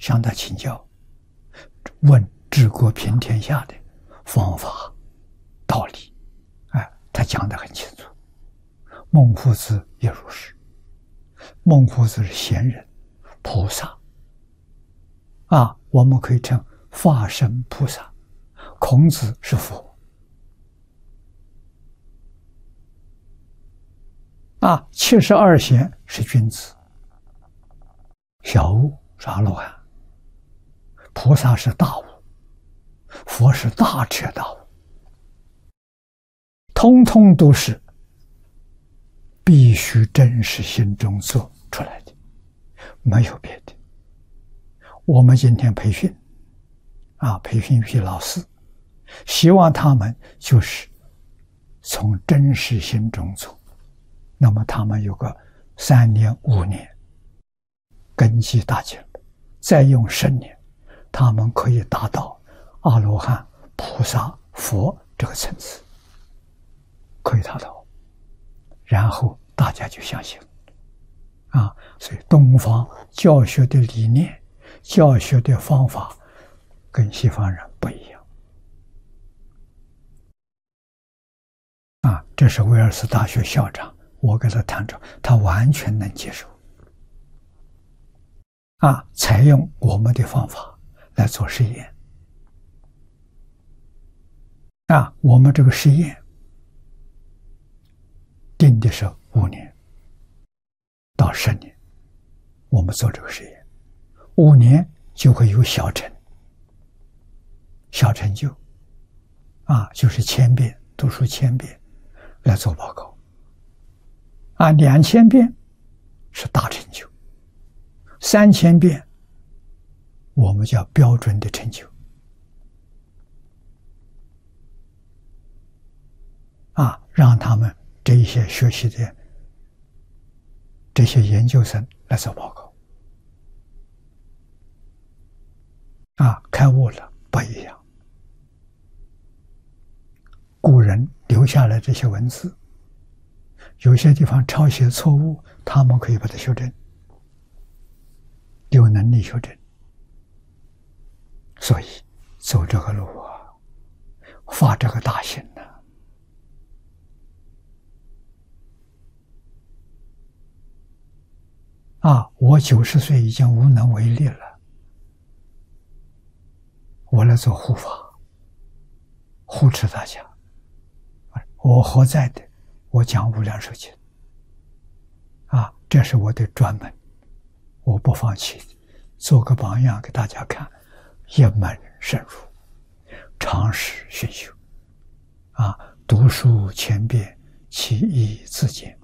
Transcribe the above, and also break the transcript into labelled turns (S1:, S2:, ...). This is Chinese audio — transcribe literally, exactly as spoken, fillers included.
S1: 向他请教，问治国平天下的方法、道理，哎，他讲得很清楚。孟夫子也如是。孟夫子是贤人、菩萨啊，我们可以称化身菩萨。孔子是佛啊，七十二贤是君子，小悟是阿罗汉，菩萨是大悟，佛是大彻大悟，通通都是必须真实心中做出来的，没有别的。我们今天培训啊，培训一批老师，希望他们就是从真实心中做，那么他们有个三年五年根基打紧，再用十年，他们可以达到阿罗汉、菩萨、佛这个层次，可以达到，然后大家就相信啊。所以东方教学的理念、教学的方法跟西方人不一样啊。这是威尔斯大学校长，我跟他谈着，他完全能接受啊，采用我们的方法来做实验啊。我们这个实验定的是五年到十年，我们做这个实验，五年就会有小成，小成就啊，就是千遍读书千遍来做报告啊，两千遍是大成就，三千遍我们叫标准的成就啊，让他们这一些学习的这些研究生来做报告啊，开悟了不一样。古人留下来这些文字，有些地方抄写错误，他们可以把它修正，有能力修正。所以走这个路啊，发这个大心呢、啊，啊，我九十岁已经无能为力了，我来做护法，护持大家。我活在的，我讲无量寿经啊，这是我的专门，我不放弃，做个榜样给大家看，一门深入，常识熏修啊，读书千遍，其义自见。